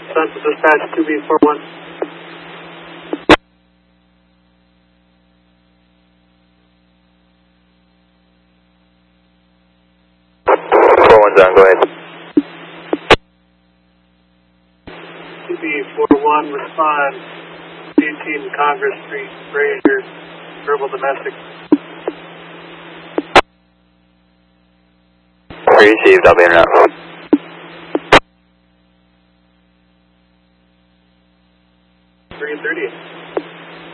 Central Dispatch 2B41. On, go ahead. 2B41, respond. 18 Congress Street, Brazier, verbal domestic. Received, I'll be in route. 3:30.